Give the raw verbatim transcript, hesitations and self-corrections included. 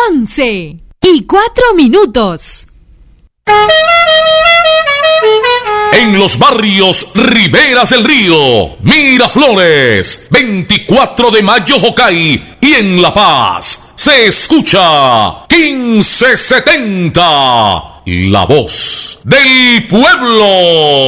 once y cuatro minutos. En los barrios Riberas del Río, Miraflores, veinticuatro de mayo Jocay y en La Paz se escucha quince setenta, la voz del pueblo.